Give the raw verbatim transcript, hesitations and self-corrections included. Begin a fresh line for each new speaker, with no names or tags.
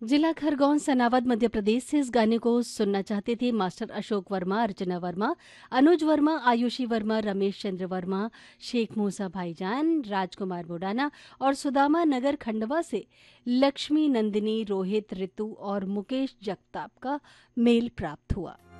जिला खरगोन सनावद मध्य प्रदेश से इस गाने को सुनना चाहते थे मास्टर अशोक वर्मा, अर्चना वर्मा, अनुज वर्मा, आयुषी वर्मा, रमेश चंद्र वर्मा, शेख मूसा भाईजान, राजकुमार बुडाना और सुदामा नगर खंडवा से लक्ष्मी नंदिनी, रोहित, ऋतु और मुकेश जगताप का मेल प्राप्त हुआ।